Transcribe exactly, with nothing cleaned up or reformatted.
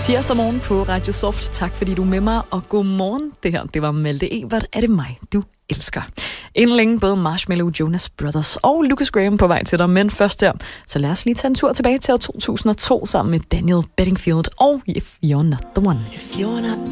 Tirsdag morgen på Radio Soft. Tak fordi du er med mig, og god morgen. Det her, det var Malte Ebert. Er det mig, du elsker? Inden længe både Marshmello, Jonas Brothers og Lucas Graham på vej til dig. Men først der, så lad os lige tage en tur tilbage til år to tusind og to sammen med Daniel Bedingfield og If You're Not The One. If you're not